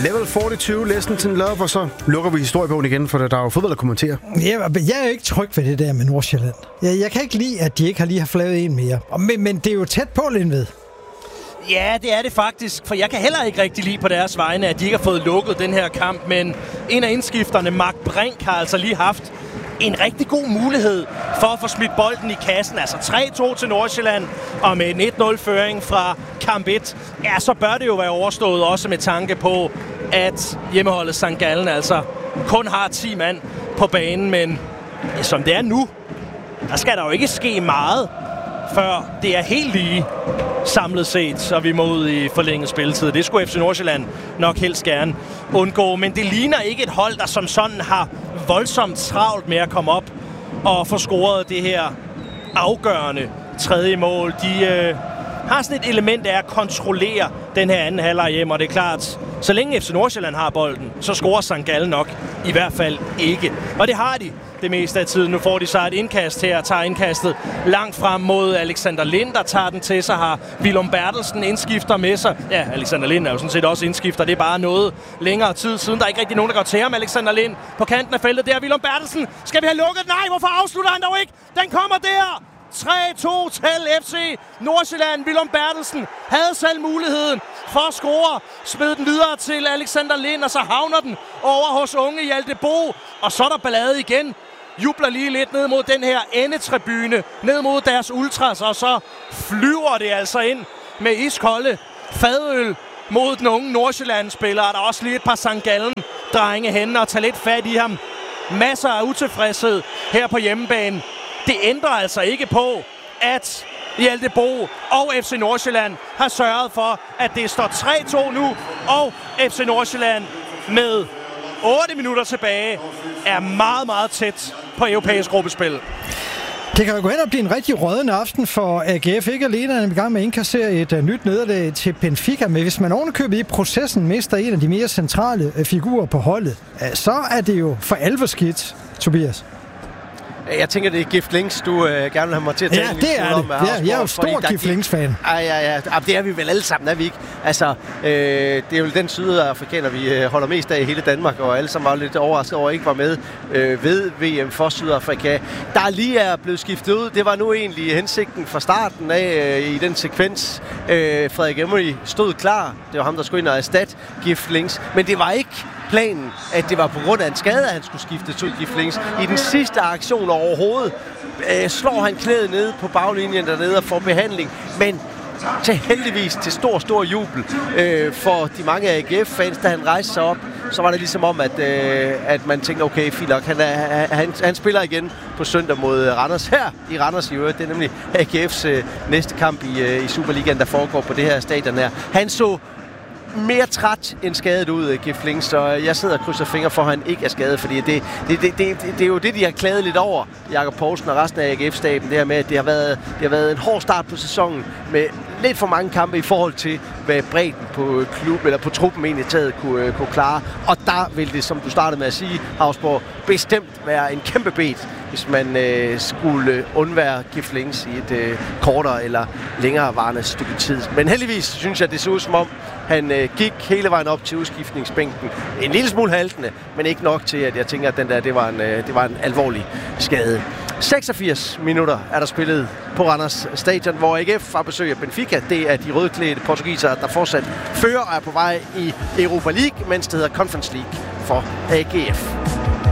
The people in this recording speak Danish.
Level 42, Lesson to Love, og så lukker vi historiebogen igen, for der er jo fodbold at kommentere. Jeg er jo ikke tryg ved det der med Nordsjælland. Jeg kan ikke lide, at de ikke lige har flaget en mere. Men det er jo tæt på, Lindved. Ja, det er det faktisk, for jeg kan heller ikke rigtig lide på deres vegne, at de ikke har fået lukket den her kamp, men en af indskifterne, Mark Brink, har altså lige haft en rigtig god mulighed for at få smidt bolden i kassen. Altså 3-2 til Nordsjælland, og med en 1-0-føring fra kamp 1, ja, så bør det jo være overstået, også med tanke på, at hjemmeholdet St. Gallen altså kun har 10 mand på banen, men som det er nu, der skal der jo ikke ske meget, før det er helt lige samlet set, så vi må ud i forlænget spilletid. Det skulle FC Nordsjælland nok helst gerne undgå, men det ligner ikke et hold, der som sådan har voldsomt travlt med at komme op og få scoret det her afgørende tredje mål. De har sådan et element af at kontrollere den her anden halvleg hjem, og det er klart, så længe FC Nordsjælland har bolden, så scorer St. Gallen nok i hvert fald ikke. Og det har de det meste af tiden. Nu får de så et indkast her, tager indkastet langt frem mod Alexander Lind, der tager den til sig, har Willum Bertelsen indskifter med sig. Ja, Alexander Lind er jo sådan set også indskifter. Det er bare noget længere tid siden. Der er ikke rigtig nogen, der går til ham. Alexander Lind på kanten af feltet. Der er Willum Bertelsen. Skal vi have lukket? Nej, hvorfor afslutter han dog ikke? Den kommer der! 3-2 til FC Nordsjælland. Willum Bertelsen havde selv muligheden for at score. Smed den videre til Alexander Lind, og så havner den over hos unge Hjalte Bo. Og så er der ballade igen. Jubler lige lidt ned mod den her endetribune, ned mod deres ultras, og så flyver det altså ind med iskolde fadøl mod den unge Nordsjælland-spiller. Der er også lige et par St. Gallen-drenge henne og tager lidt fat i ham. Masser af utilfredshed her på hjemmebane. Det ændrer altså ikke på, at Hjalte Bo og FC Nordsjælland har sørget for, at det står 3-2 nu, og FC Nordsjælland med 8 minutter tilbage er meget, meget tæt på europæisk gruppespil. Det kan jo gå hen og blive en rigtig rødende aften for AGF. Ikke alene er i gang med at indkassere et nyt nederlag til Benfica, men hvis man ovenikøbet i processen mister en af de mere centrale figurer på holdet, så er det jo for alvor skidt, Tobias. Jeg tænker, det er Gift Links, du gerne vil have mig til at tale. Ja, det er det. Ja, jeg er jo stor Gift Links-fan. Ja. Det er vi vel alle sammen, er vi ikke? Altså, det er jo den sydafrikaner, vi holder mest af i hele Danmark, og alle sammen var lidt overrasket over, at ikke var med ved VM for Sydafrika. Der lige er blevet skiftet ud. Det var nu egentlig hensigten fra starten af i den sekvens. Frederik Emery stod klar. Det var ham, der skulle ind og erstatte Gift Links. Men det var ikke planen, at det var på grund af en skade, at han skulle skifte til Gift Links. I den sidste aktion overhovedet slår han knæet ned på baglinjen dernede og får behandling, men til heldigvis til stor jubel for de mange AGF-fans, da han rejste sig op, så var det ligesom om, at man tænkte, okay, fint nok, han spiller igen på søndag mod Randers her i Randers i øvrigt. Det er nemlig AGF's næste kamp i Superligaen, der foregår på det her stadion her. Han så mere træt end skadet ud, Gift Links, så jeg sidder og krydser fingre for, at han ikke er skadet, fordi det er jo det, de har klaget lidt over, Jakob Poulsen og resten af AGF-staben, det her med, at det har været en hård start på sæsonen, med lidt for mange kampe i forhold til, hvad bredden på klub eller på truppen egentlig taget kunne klare. Og der vil det, som du startede med at sige, Hausborg, bestemt være en kæmpe bet, hvis man skulle undvære Gift Links i et kortere eller længere varende stykke tid. Men heldigvis synes jeg, det ser ud som om, han gik hele vejen op til udskiftningsbænken. En lille smule haltende, men ikke nok til, at jeg tænker, at det var en alvorlig skade. 86 minutter er der spillet på Randers Stadion, hvor AGF har besøg af Benfica. Det er de rødklædte portugisere, der fortsat fører og er på vej i Europa League, mens det hedder Conference League for AGF.